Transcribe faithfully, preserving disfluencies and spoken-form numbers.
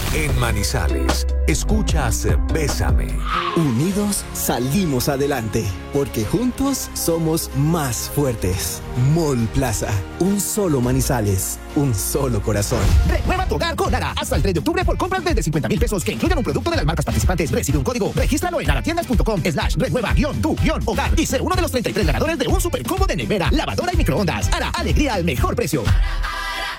En Manizales, escuchas Bésame. Unidos salimos adelante, porque juntos somos más fuertes. Mall Plaza, un solo Manizales, un solo corazón. Renueva tu hogar con Ara. Hasta el tres de octubre por compras desde cincuenta mil pesos que incluyan un producto de las marcas participantes. Recibe un código. Regístralo en aratiendas.com slash renueva guión tu guión hogar y sé uno de los treinta y tres ganadores de un super combo de nevera, lavadora y microondas. Ara, alegría al mejor precio.